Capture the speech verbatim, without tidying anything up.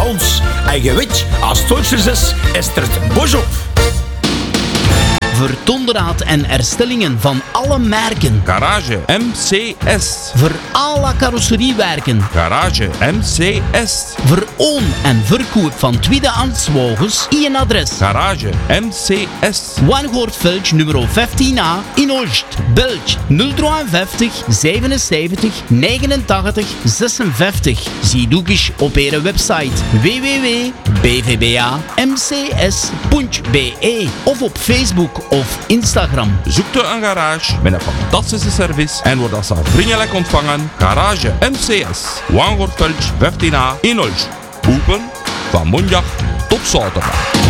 Hollands. En je weet, als het Duitsers is, is er het bos op. Voor onderhoud en herstellingen van alle merken. Garage M C S. Voor alle carrosseriewerken. Garage M C S. Voor oon- en verkoop van tweedehands wagens. Eén adres. Garage M C S. Wangoortveld nummer vijftien A in Olst. Belg nul vijfenvijftig zevenenzeventig negenentachtig zesenvijftig. Zie ook eens op onze website w w w punt b v b a m c s punt b e of op Facebook of Instagram. Zoekt u een garage met een fantastische service en wordt als vriendelijk ontvangen. Garage M C S. Wangoortveld vijftien A in Olst. Open van maandag tot zaterdag.